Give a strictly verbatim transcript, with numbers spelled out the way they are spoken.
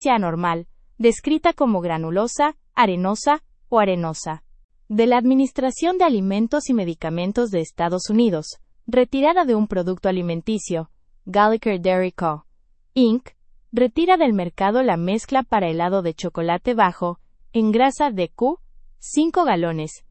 anormal, descrita como granulosa, arenosa o arenosa. De la Administración de Alimentos y Medicamentos de Estados Unidos, retirada de un producto alimenticio, Gallagher Dairy Co. incorporated, retira del mercado la mezcla para helado de chocolate bajo, en grasa de Q, cinco galones,